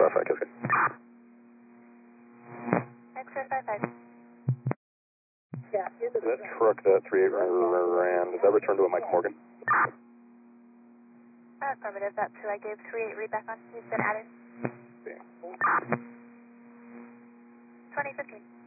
5, okay. X-ray 55. Yeah, That truck that 38 ran, does that return to a Mike Morgan? Affirmative, that's who I gave 38 read back on. He's been added. Okay. 2015.